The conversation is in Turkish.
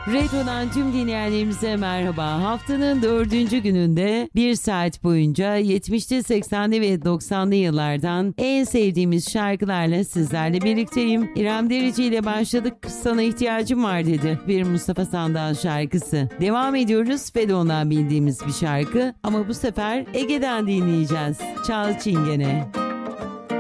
Retro'dan tüm dinleyenlerimize merhaba. Haftanın 4. gününde 1 saat boyunca 70'li 80'li ve 90'lı yıllardan en sevdiğimiz şarkılarla sizlerle birlikteyim. İrem Derici ile başladık. Sana ihtiyacım var dedi. Bir Mustafa Sandal şarkısı. Devam ediyoruz ve de ondan bildiğimiz bir şarkı. Ama bu sefer Ege'den dinleyeceğiz. Çal Çingene.